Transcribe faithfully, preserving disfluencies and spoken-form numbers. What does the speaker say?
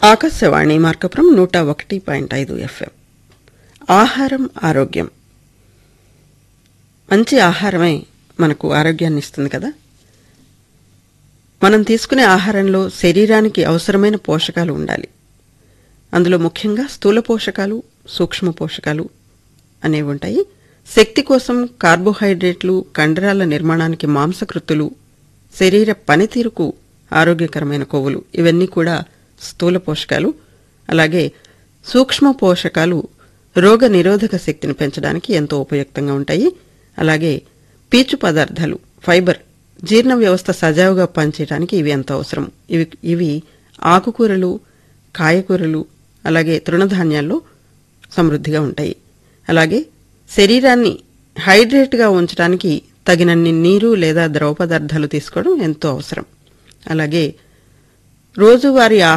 ఆకాశవాణి మార్కపురం నూట ఒకటి పాయింట్ ఐదు ఎఫ్ఎం. ఆహారం ఆరోగ్యం. మంచి ఆహారమే మనకు ఆరోగ్యాన్ని ఇస్తుంది కదా. మనం తీసుకునే ఆహారంలో శరీరానికి అవసరమైన పోషకాలు ఉండాలి. అందులో ముఖ్యంగా స్థూల పోషకాలు, సూక్ష్మ పోషకాలు అనేవి ఉంటాయి. శక్తి కోసం కార్బోహైడ్రేట్లు, కండరాల నిర్మాణానికి మాంసకృత్తులు, శరీర పనితీరుకు ఆరోగ్యకరమైన కొవ్వులు, ఇవన్నీ కూడా స్థూల పోషకాలు. అలాగే సూక్ష్మ పోషకాలు రోగ నిరోధక శక్తిని పెంచడానికి ఎంతో ఉపయుక్తంగా ఉంటాయి. అలాగే పీచు పదార్థాలు, ఫైబర్, జీర్ణ వ్యవస్థ సజావుగా పనిచేయడానికి ఇవి ఎంతో అవసరం. ఇవి ఇవి ఆకుకూరలు, కాయకూరలు, అలాగే తృణధాన్యాల్లో సమృద్ధిగా ఉంటాయి. అలాగే శరీరాన్ని హైడ్రేట్గా ఉంచడానికి తగినన్ని నీరు లేదా ద్రవ పదార్థాలు తీసుకోవడం ఎంతో అవసరం. అలాగే రోజువారీ